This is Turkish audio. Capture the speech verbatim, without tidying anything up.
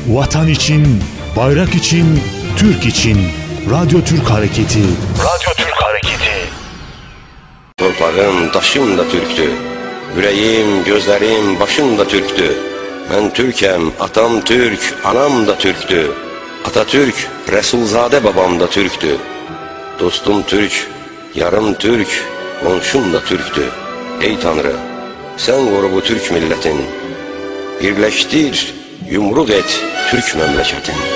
Vatan için, bayrak için, Türk için. Radyo Türk Hareketi. Radyo Türk Hareketi. Torpağım, daşım da Türktü. Yüreğim, gözlerim, başım da Türktü. Ben Türkem, atam Türk, anam da Türktü. Atatürk, Resulzade babam da Türktü. Dostum Türk, yarım Türk, komşum da Türktü. Ey Tanrı, sen koru bu Türk milletin. Birleştir, yumruk et Türk memleketin.